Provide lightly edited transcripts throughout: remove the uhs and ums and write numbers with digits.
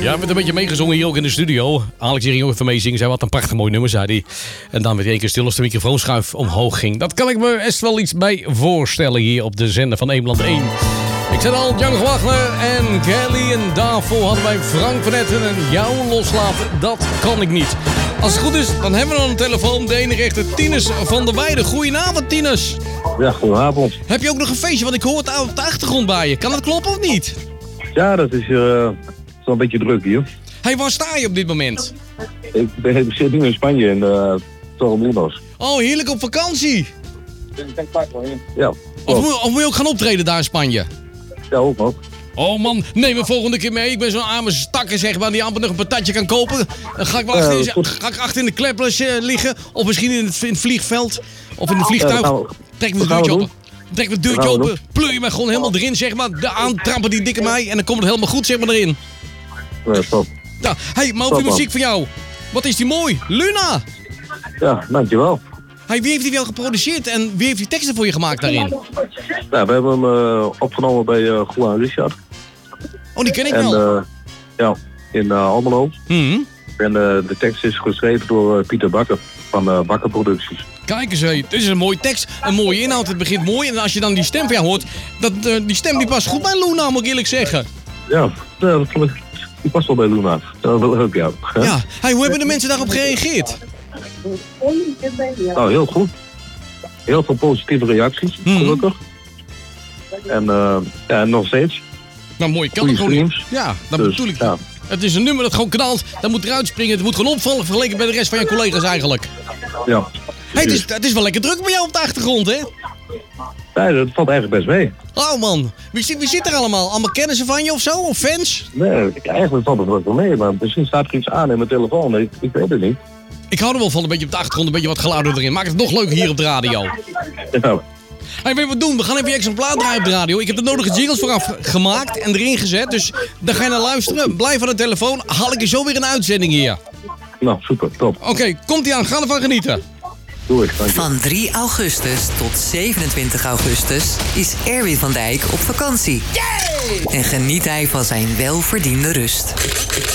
Ja, werd een beetje meegezongen hier ook in de studio. Alex hier ging ook even meezingen. Zij wat een prachtig mooi nummer, zei hij. En dan werd hij één keer stil als de microfoonschuif omhoog ging. Dat kan ik me best wel iets bij voorstellen hier op de zender van Eemland 1. Ik zet al Django Wagner en Kelly en daarvoor hadden wij Frank van Etten en jou loslaten. Dat kan ik niet. Als het goed is, dan hebben we nog een telefoon. De enige echte Tinus van der Weijden. Goedenavond, Tinus. Ja, goedenavond. Heb je ook nog een feestje? Want ik hoor het op de achtergrond bij je. Kan dat kloppen of niet? Ja, dat is wel een beetje druk hier. Hey, waar sta je op dit moment? Ik zit nu in Spanje in Torremolinos. Oh, heerlijk op vakantie. Ja. Of moet je ook gaan optreden daar in Spanje? Ja, ook nog. Oh man, neem me volgende keer mee. Ik ben zo'n arme stakker, zeg maar, die amper nog een patatje kan kopen. Dan ga ik wel achter in de kleppers liggen. Of misschien in het vliegveld. Of in het vliegtuig. Trek me het deurtje open. Pleur je me gewoon helemaal erin, zeg maar. Aantrappen die dikke mij. En dan komt het helemaal goed, zeg maar, erin. Ja, stop. Ja, hey, maar over die muziek van jou. Wat is die mooi. Luna. Ja, dankjewel. Hey, wie heeft die wel geproduceerd en wie heeft die teksten voor je gemaakt daarin? Ja, we hebben hem opgenomen bij Juan Richard. Oh, die ken ik wel. Ja, in Almelo. Mm-hmm. En de tekst is geschreven door Pieter Bakker van Bakker Producties. Kijk eens, dit is een mooie tekst, een mooie inhoud, het begint mooi. En als je dan die stem van jou hoort, die stem die past goed bij Luna, moet ik eerlijk zeggen. Ja, dat vond ik, die past wel bij Luna. Dat is wel leuk, ja. Ja, hey, hoe hebben de mensen daarop gereageerd? Nou, heel goed. Heel veel positieve reacties, gelukkig. En nog steeds. Nou, mooi, kan het gewoon niet. Ja, dat dus, bedoel ik. Ja. Het is een nummer dat gewoon knalt, dat moet eruit springen. Het moet gewoon opvallen vergeleken bij de rest van je collega's eigenlijk. Ja. Hey, het is wel lekker druk bij jou op de achtergrond, hè? Nee, dat valt eigenlijk best mee. Oh man, wie zit er allemaal? Allemaal kennissen van je of zo? Of fans? Nee, eigenlijk valt het wel mee, maar misschien staat er iets aan in mijn telefoon. Ik weet het niet. Ik hou er wel van een beetje op de achtergrond, een beetje wat geluiden erin. Maakt het nog leuker hier op de radio. Ja. Hey, weet je wat we doen? We gaan even je exemplaar draaien op de radio. Ik heb de nodige jingles vooraf gemaakt en erin gezet. Dus daar ga je naar luisteren. Blijf aan de telefoon. Haal ik je zo weer een uitzending hier. Nou, super, top. Oké, komt-ie aan. Ga ervan genieten. Doe ik, dank je. Van 3 augustus tot 27 augustus is Erwin van Dijk op vakantie. Yay! En geniet hij van zijn welverdiende rust. Dit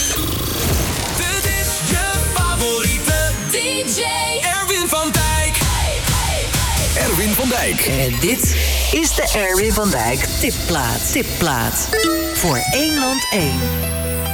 is je favoriete DJ Erwin van Dijk. Erwin van Dijk. En dit is de Erwin van Dijk tipplaat. Voor Eemland 1.